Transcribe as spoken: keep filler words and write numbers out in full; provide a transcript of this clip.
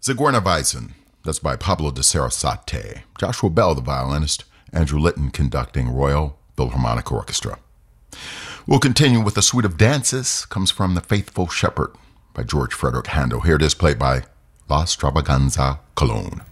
Zigeunerweisen, that's by Pablo de Sarasate. Joshua Bell, the violinist. Andrew Litton conducting Royal Philharmonic Orchestra. We'll continue with a suite of dances. Comes from The Faithful Shepherd by George Frederick Handel. Here it is played by La Stravaganza Cologne.